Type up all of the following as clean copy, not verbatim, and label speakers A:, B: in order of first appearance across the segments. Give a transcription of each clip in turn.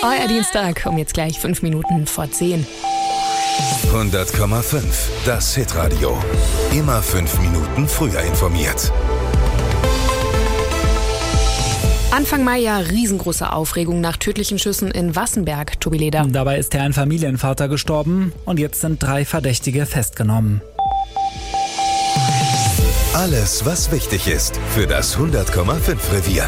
A: Euer Dienstag, um jetzt gleich 5 Minuten vor 10.
B: 100,5, das Hitradio. Immer 5 Minuten früher informiert.
A: Anfang Mai ja riesengroße Aufregung nach tödlichen Schüssen in Wassenberg, Tobi Leder.
C: Dabei ist ein Familienvater gestorben und jetzt sind 3 Verdächtige festgenommen.
B: Alles, was wichtig ist für das 100,5 Revier.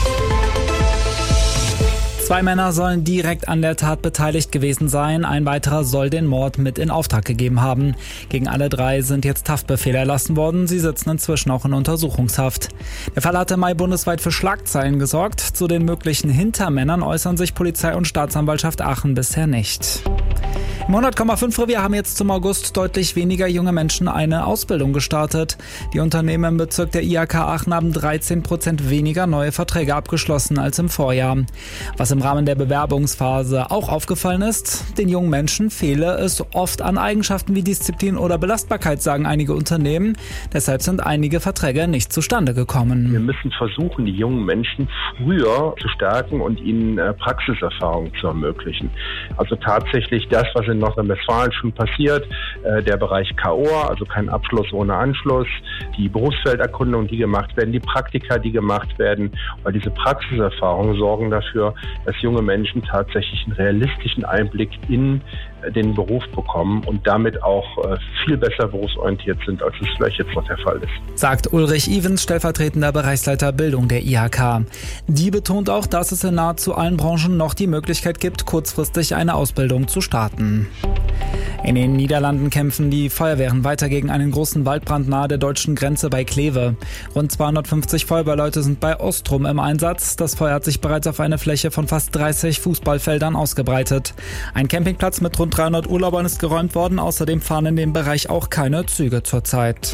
C: 2 Männer sollen direkt an der Tat beteiligt gewesen sein. Ein weiterer soll den Mord mit in Auftrag gegeben haben. Gegen alle 3 sind jetzt Haftbefehle erlassen worden. Sie sitzen inzwischen auch in Untersuchungshaft. Der Fall hatte im Mai bundesweit für Schlagzeilen gesorgt. Zu den möglichen Hintermännern äußern sich Polizei und Staatsanwaltschaft Aachen bisher nicht. Im 100,5 Revier haben jetzt zum August deutlich weniger junge Menschen eine Ausbildung gestartet. Die Unternehmen im Bezirk der IHK Aachen haben 13% weniger neue Verträge abgeschlossen als im Vorjahr. Was im Rahmen der Bewerbungsphase auch aufgefallen ist, den jungen Menschen fehle es oft an Eigenschaften wie Disziplin oder Belastbarkeit, sagen einige Unternehmen. Deshalb sind einige Verträge nicht zustande gekommen.
D: Wir müssen versuchen, die jungen Menschen früher zu stärken und ihnen Praxiserfahrung zu ermöglichen. Also tatsächlich das, was in Nordrhein-Westfalen schon passiert, der Bereich KOA, also kein Abschluss ohne Anschluss, die Berufsfelderkundung, die gemacht werden, die Praktika, die gemacht werden, weil diese Praxiserfahrungen sorgen dafür, dass junge Menschen tatsächlich einen realistischen Einblick in den Beruf bekommen und damit auch viel besser berufsorientiert sind, als es vielleicht jetzt noch der Fall ist.
C: Sagt Ulrich Evens, stellvertretender Bereichsleiter Bildung der IHK. Die betont auch, dass es in nahezu allen Branchen noch die Möglichkeit gibt, kurzfristig eine Ausbildung zu starten. In den Niederlanden kämpfen die Feuerwehren weiter gegen einen großen Waldbrand nahe der deutschen Grenze bei Kleve. Rund 250 Feuerwehrleute sind bei Ostrum im Einsatz. Das Feuer hat sich bereits auf eine Fläche von fast 30 Fußballfeldern ausgebreitet. Ein Campingplatz mit rund 300 Urlaubern ist geräumt worden. Außerdem fahren in dem Bereich auch keine Züge zurzeit.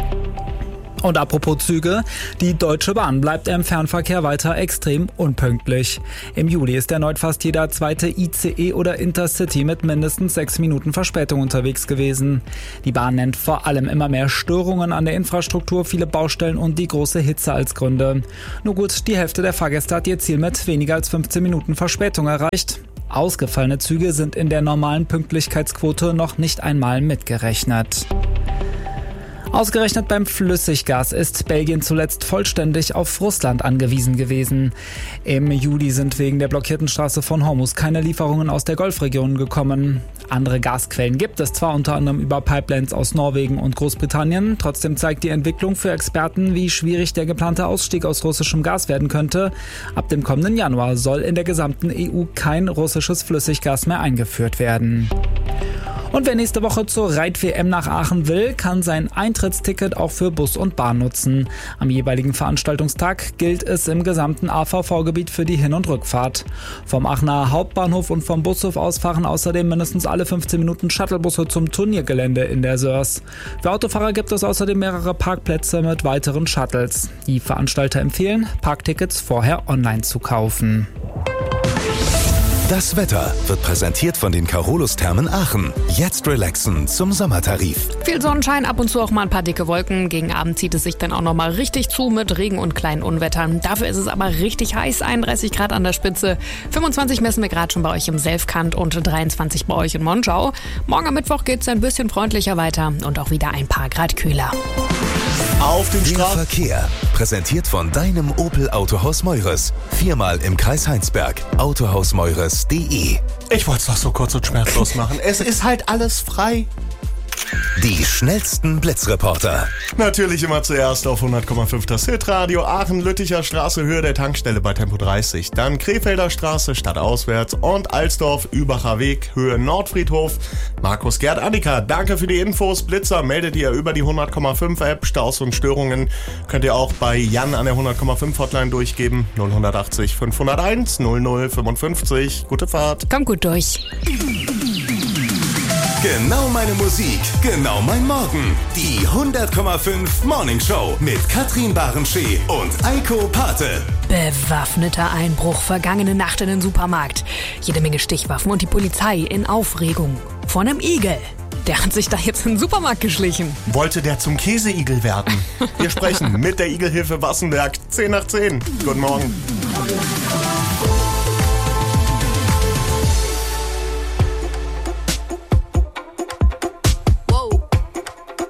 C: Und apropos Züge, die Deutsche Bahn bleibt im Fernverkehr weiter extrem unpünktlich. Im Juli ist erneut fast jeder zweite ICE oder Intercity mit mindestens 6 Minuten Verspätung unterwegs gewesen. Die Bahn nennt vor allem immer mehr Störungen an der Infrastruktur, viele Baustellen und die große Hitze als Gründe. Nur gut, die Hälfte der Fahrgäste hat ihr Ziel mit weniger als 15 Minuten Verspätung erreicht. Ausgefallene Züge sind in der normalen Pünktlichkeitsquote noch nicht einmal mitgerechnet. Ausgerechnet beim Flüssiggas ist Belgien zuletzt vollständig auf Russland angewiesen gewesen. Im Juli sind wegen der blockierten Straße von Hormuz keine Lieferungen aus der Golfregion gekommen. Andere Gasquellen gibt es zwar unter anderem über Pipelines aus Norwegen und Großbritannien. Trotzdem zeigt die Entwicklung für Experten, wie schwierig der geplante Ausstieg aus russischem Gas werden könnte. Ab dem kommenden Januar soll in der gesamten EU kein russisches Flüssiggas mehr eingeführt werden. Und wer nächste Woche zur Reit-WM nach Aachen will, kann sein Eintrittsticket auch für Bus und Bahn nutzen. Am jeweiligen Veranstaltungstag gilt es im gesamten AVV-Gebiet für die Hin- und Rückfahrt. Vom Aachener Hauptbahnhof und vom Bushof aus fahren außerdem mindestens alle 15 Minuten Shuttlebusse zum Turniergelände in der Sörs. Für Autofahrer gibt es außerdem mehrere Parkplätze mit weiteren Shuttles. Die Veranstalter empfehlen, Parktickets vorher online zu kaufen.
B: Das Wetter wird präsentiert von den Carolus-Thermen Aachen. Jetzt relaxen zum Sommertarif.
A: Viel Sonnenschein, ab und zu auch mal ein paar dicke Wolken. Gegen Abend zieht es sich dann auch nochmal richtig zu mit Regen und kleinen Unwettern. Dafür ist es aber richtig heiß, 31 Grad an der Spitze. 25 messen wir gerade schon bei euch im Selfkant und 23 bei euch in Monschau. Morgen am Mittwoch geht es ein bisschen freundlicher weiter und auch wieder ein paar Grad kühler.
B: Auf dem Verkehr. Präsentiert von deinem Opel Autohaus Meures. 4-mal im Kreis Heinsberg. Autohausmeures.de.
E: Ich wollte es doch so kurz und schmerzlos machen. Es ist halt alles frei.
B: Die schnellsten Blitzreporter.
E: Natürlich immer zuerst auf 100,5 das Hitradio. Aachen, Lütticher Straße, Höhe der Tankstelle bei Tempo 30. Dann Krefelder Straße, stadtauswärts und Alsdorf, Übacher Weg, Höhe Nordfriedhof. Markus, Gerd, Annika, danke für die Infos. Blitzer meldet ihr über die 100,5 App. Staus und Störungen könnt ihr auch bei Jan an der 100,5 Hotline durchgeben. 0180 501 0055. Gute Fahrt.
A: Kommt gut durch.
B: Genau meine Musik, genau mein Morgen. Die 100,5 Morning Show mit Katrin Barenschee und Eiko Pate.
A: Bewaffneter Einbruch vergangene Nacht in den Supermarkt. Jede Menge Stichwaffen und die Polizei in Aufregung. Vor einem Igel. Der hat sich da jetzt in den Supermarkt geschlichen.
E: Wollte der zum Käseigel werden? Wir sprechen mit der Igelhilfe Wassenberg. 10 nach 10. Guten Morgen.